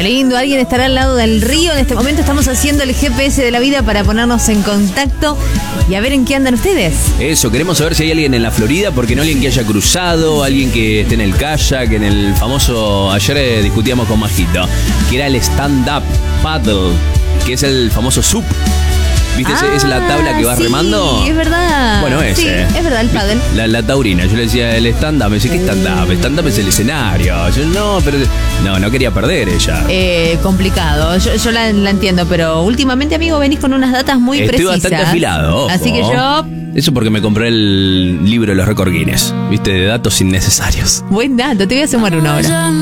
Qué lindo, alguien estará al lado del río. En este momento estamos haciendo el GPS de la vida para ponernos en contacto y a ver en qué andan ustedes. Eso, queremos saber si hay alguien en la Florida, porque no alguien que haya cruzado, alguien que esté en el kayak, en el famoso, ayer discutíamos con Majito, que era el stand-up paddle, que es el famoso SUP. ¿Viste? Es la tabla que vas remando. Sí, es verdad. Bueno, ese. Sí, es verdad, el paddle. La taurina. Yo le decía el stand-up. Me decía, ¿qué stand-up? Stand-up es el escenario. Yo, no, pero... No quería perder ella. Complicado. Yo la entiendo, pero últimamente, amigo, venís con unas datas muy precisas. Estoy bastante afilado, ojo. Así que yo... Eso porque me compré el libro de los récord Guinness. ¿Viste? De datos innecesarios. Buen dato. Te voy a sumar una hora.